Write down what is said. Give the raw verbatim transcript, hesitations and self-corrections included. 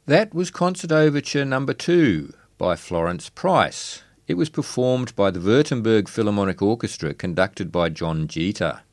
That was Concert Overture Number two by Florence Price. It was performed by the Württemberg Philharmonic Orchestra, conducted by John Jeter.